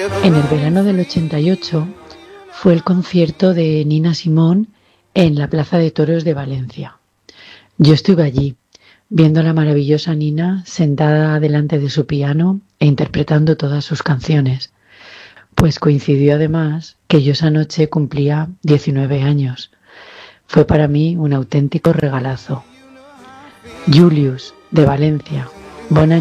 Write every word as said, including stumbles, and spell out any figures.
En el verano del ochenta y ocho fue el concierto de Nina Simone en la Plaza de Toros de Valencia. Yo estuve allí, viendo a la maravillosa Nina sentada delante de su piano e interpretando todas sus canciones. Pues coincidió además que yo esa noche cumplía diecinueve años. Fue para mí un auténtico regalazo. Julius, de Valencia. Bona